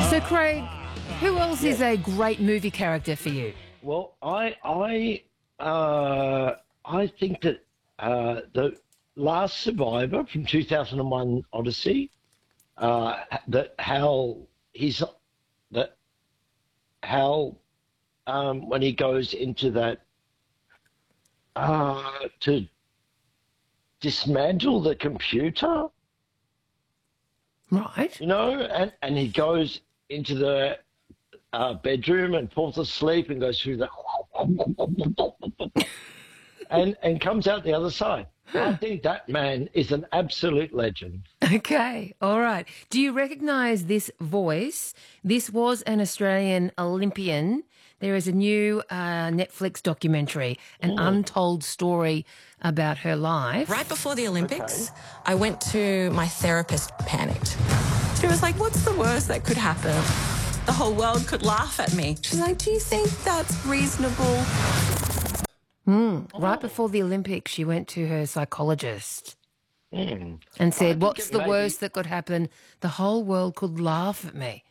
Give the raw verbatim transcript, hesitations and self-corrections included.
So, Craig, who else is a great movie character for you? Well, I I uh, I think that uh, the Last Survivor from two thousand one Odyssey, uh, that Hal he's that Hal um, when he goes into that uh, to dismantle the computer, Right. you know, and and he goes into the uh, bedroom and falls asleep and goes through the and and comes out the other side. I think that man is an absolute legend. Okay, all right. Do you recognise this voice? This was an Australian Olympian. There is a new uh, Netflix documentary, an untold story about her life. Right before the Olympics, okay. I went to my therapist, panicked. She was like, what's the worst that could happen? The whole world could laugh at me. She's like, do you think that's reasonable? Mm, right before the Olympics, she went to her psychologist mm. and said, well, what's the worst that could happen? The whole world could laugh at me.